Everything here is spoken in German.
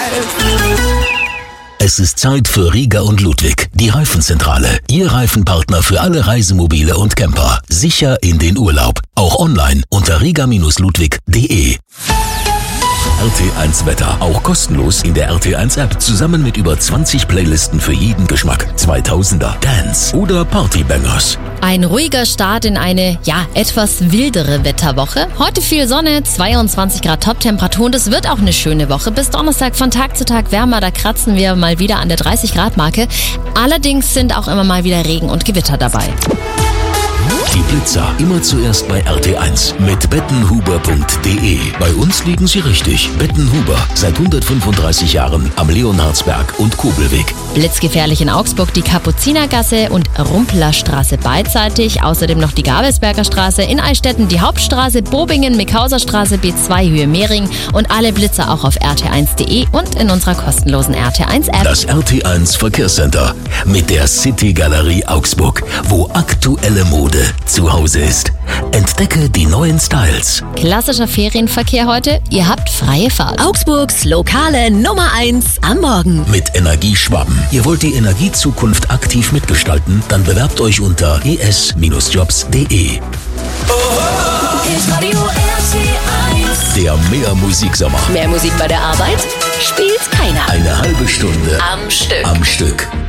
Es ist Zeit für Rieger und Ludwig, die Reifenzentrale. Ihr Reifenpartner für alle Reisemobile und Camper. Sicher in den Urlaub. Auch online unter rieger-ludwig.de. RT1 Wetter, auch kostenlos in der RT1 App, zusammen mit über 20 Playlisten für jeden Geschmack. 2000er, Dance oder Partybangers. Ein ruhiger Start in eine, etwas wildere Wetterwoche. Heute viel Sonne, 22 Grad Toptemperatur und es wird auch eine schöne Woche. Bis Donnerstag von Tag zu Tag wärmer, da kratzen wir mal wieder an der 30 Grad Marke. Allerdings sind auch immer mal wieder Regen und Gewitter dabei. Die Blitzer immer zuerst bei RT1 mit bettenhuber.de. Bei uns liegen sie richtig. Bettenhuber, seit 135 Jahren am Leonhardsberg und Kobelweg. Blitzgefährlich in Augsburg die Kapuzinergasse und Rumplerstraße beidseitig. Außerdem noch die Gabelsberger Straße, in Eichstätten die Hauptstraße, Bobingen, Mickhauser-Straße, B2 Höhe Mehring und alle Blitzer auch auf rt1.de und in unserer kostenlosen RT1-App. Das RT1 Verkehrscenter mit der City Galerie Augsburg, wo aktuelle Mode zu Hause ist. Entdecke die neuen Styles. Klassischer Ferienverkehr heute. Ihr habt freie Fahrt. Augsburgs lokale Nummer 1 am Morgen. Mit Energieschwaben. Ihr wollt die Energiezukunft aktiv mitgestalten? Dann bewerbt euch unter es-jobs.de. Der Mehr-Musiksommer. Mehr Musik bei der Arbeit? Spielt keiner. Eine halbe Stunde am Stück.